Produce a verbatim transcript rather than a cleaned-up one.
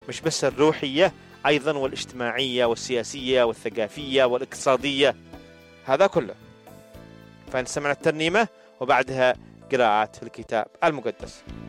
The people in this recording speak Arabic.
مش بس الروحية، أيضا والاجتماعية والسياسية والثقافية والاقتصادية، هذا كله. فنستمع الترنيمة وبعدها قراءة الكتاب المقدس.